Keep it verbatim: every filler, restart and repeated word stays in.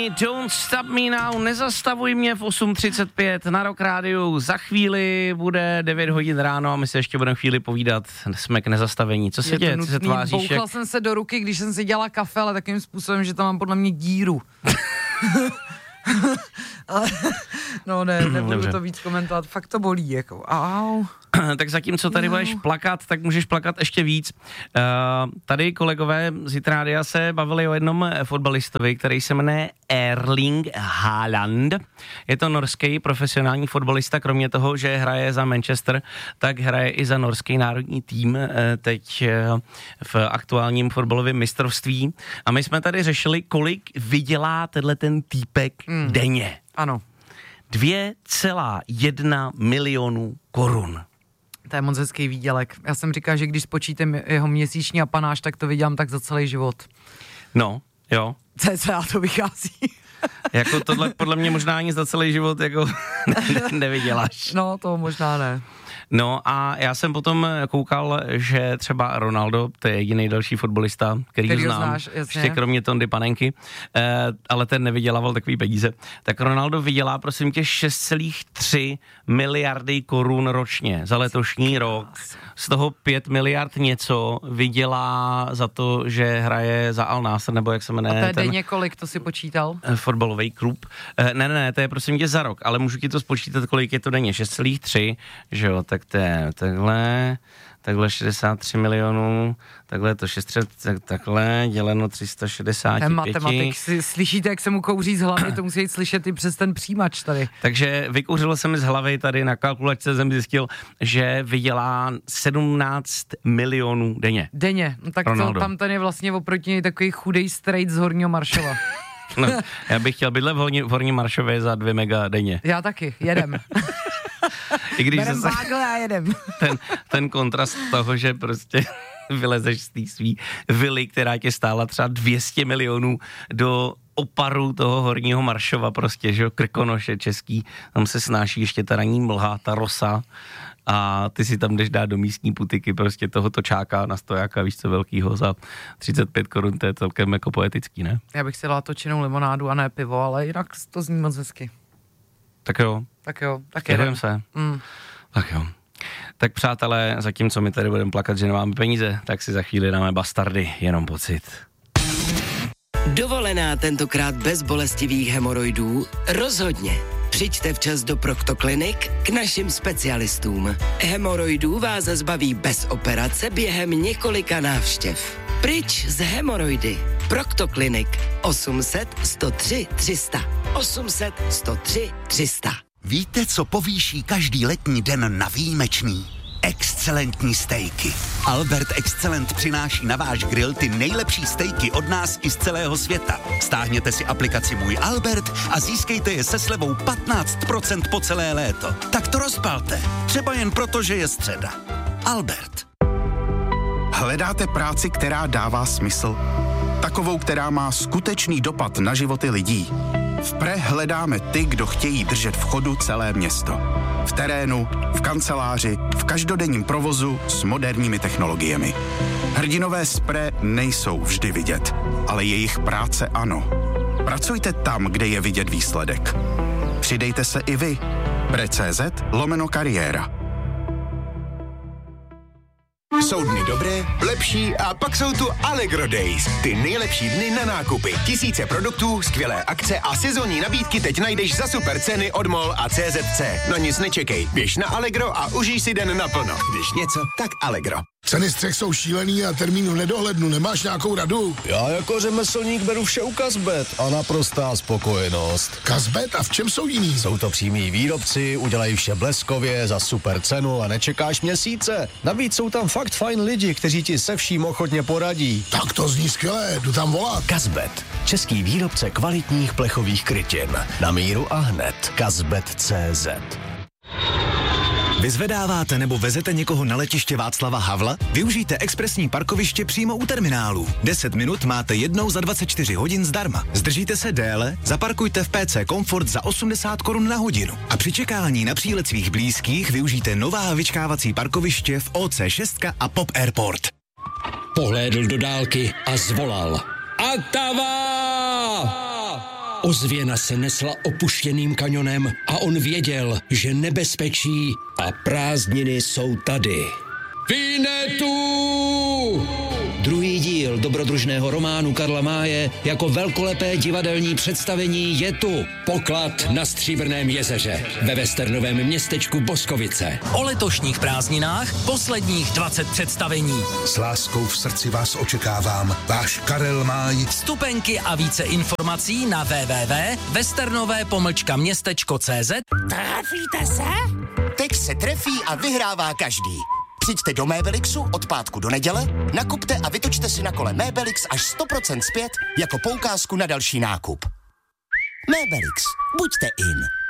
Journey, Don't Stop Me Now, nezastavuj mě v osm třicet pět na Rock Rádiu. Za chvíli bude devět hodin ráno a my se ještě budeme chvíli povídat. Jsme k nezastavení. Co se děje? Co se tváříš? Bouchal jak... jsem se do ruky, když jsem si dělala kafe, ale takovým způsobem, že tam mám podle mě díru. Ale, no ne, nebudu Dobře. to víc komentovat, fakt to bolí, jako au. Tak zatímco tady no. budeš plakat, tak můžeš plakat ještě víc. Uh, tady kolegové z Hitrádia se bavili o jednom fotbalistovi, který se jmenuje Erling Haaland. Je to norský profesionální fotbalista, kromě toho, že hraje za Manchester, tak hraje i za norský národní tým uh, teď uh, v aktuálním fotbalovém mistrovství. A my jsme tady řešili, kolik vydělá tenhle ten týpek mm. denně. Ano. dvě celá jedna milionu korun. To je moc hezký výdělek. Já jsem říkal, že když spočítám jeho měsíční apanáž, tak to vydělám tak za celý život. No, jo. Cca to vychází. Jako tohle podle mě možná ani za celý život jako nevyděláš. No, to možná ne. No a já jsem potom koukal, že třeba Ronaldo, to je jediný další fotbalista, který, který ho znám, znáš, ještě kromě Tondy Panenky, eh, ale ten nevydělával takový peníze. Tak Ronaldo vydělá, prosím tě, šest celá tři miliardy korun ročně za letošní rok. Z toho pět miliard něco vydělá za to, že hraje za Al Nassr, nebo jak se jmenuje. A to je denně kolik, to si počítal? Fotbalový klub. Eh, ne, ne, ne, to je prosím tě za rok, ale můžu ti to spočítat, kolik je to denně. šest celá tři, že jo, tak to je takhle, takhle šedesát tři milionů, takhle to šest, tak, takhle, děleno tři sta šedesát pět. Ten matematik, si, slyšíte, jak se mu kouří z hlavy, to musí slyšet i přes ten přijímač tady. Takže vykouřilo se mi z hlavy tady na kalkulačce, jsem zjistil, že vydělá sedmnáct milionů denně. Denně, no tak to, tam ten je vlastně oproti něj takový chudej strejt z Horního Maršova. No, já bych chtěl bydlet v Horní, v Horní Maršově za dvě mega denně. Já taky, jedem. I když Berem vágle a jedem. Ten, ten kontrast toho, že prostě vylezeš z té svý vily, která tě stála třeba dvě stě milionů do oparu toho Horního Maršova prostě, že jo, Krkonoše český, tam se snáší ještě ta ranní mlha, ta rosa a ty si tam jdeš dát do místní putiky prostě toho točáka na stojáka, víš co, velkýho za třicet pět korun, to je celkem jako poetický, ne? Já bych si dala točenou limonádu a ne pivo, ale jinak to zní moc hezky. Tak jo. Tak jo, tak jedem se. Mm. Tak jo. Tak přátelé, zatímco my tady budeme plakat, že nemáme peníze, tak si za chvíli dáme Bastardy, jenom pocit. Dovolená tentokrát bez bolestivých hemoroidů? Rozhodně. Přijďte včas do Proktoklinik k našim specialistům. Hemoroidů vás zbaví bez operace během několika návštěv. Pryč z hemoroidy. Proktoklinik osm set sto tři tři sta. osm set sto tři tři sta. Víte, co povýší každý letní den na výjimečný? Excelentní stejky. Albert Excellent přináší na váš grill ty nejlepší stejky od nás i z celého světa. Stáhněte si aplikaci Můj Albert a získejte je se slevou patnáct procent po celé léto. Tak to rozpalte. Třeba jen proto, že je středa. Albert. Hledáte práci, která dává smysl? Takovou, která má skutečný dopad na životy lidí? V Pre hledáme ty, kdo chtějí držet v chodu celé město. V terénu, v kanceláři, v každodenním provozu s moderními technologiemi. Hrdinové z Pre nejsou vždy vidět, ale jejich práce ano. Pracujte tam, kde je vidět výsledek. Přidejte se i vy. Pre.cz lomeno kariéra. Jsou dny dobré, lepší a pak jsou tu Allegro Days. Ty nejlepší dny na nákupy. Tisíce produktů, skvělé akce a sezónní nabídky teď najdeš za super ceny od MOL a C Z C. No nic nečekej, běž na Allegro a užij si den naplno. Když něco, tak Allegro. Ceny střech jsou šílený a termínu nedohlednu. Nemáš nějakou radu? Já jako řemeslník beru vše u Kazbet a naprostá spokojenost. Kazbet? A v čem jsou jiný? Jsou to přímí výrobci, udělají vše bleskově, za super cenu a nečekáš měsíce. Navíc jsou tam fakt fajn lidi, kteří ti se vším ochotně poradí. Tak to zní skvělé, jdu tam volat. Kazbet, český výrobce kvalitních plechových krytin. Na míru a hned. Kazbet tečka cé zet. Vyzvedáváte nebo vezete někoho na letiště Václava Havla? Využijte expresní parkoviště přímo u terminálu. deset minut máte jednou za dvacet čtyři hodin zdarma. Zdržíte se déle? Zaparkujte v P C Komfort za osmdesát korun na hodinu. A při čekání na přílet svých blízkých využijte nová vyčkávací parkoviště v O C šest a Pop Airport. Pohlédl do dálky a zvolal. Atava! Ozvěna se nesla opuštěným kanionem a on věděl, že nebezpečí a prázdniny jsou tady. Vinetu! Druhý díl dobrodružného románu Karla Máje jako velkolepé divadelní představení je tu. Poklad na Stříbrném jezeře ve westernovém městečku Boskovice. O letošních prázdninách posledních dvacet představení. S láskou v srdci vás očekávám. Váš Karel Máj. Vstupenky a více informací na w w w tečka westernové pomlčka městečko tečka cé zet. Trefíte se? Teď se trefí a vyhrává každý. Přijďte do Mébelixu od pátku do neděle, nakupte a vytočte si na kole Mébelix až sto procent zpět jako poukázku na další nákup. Mébelix. Buďte in.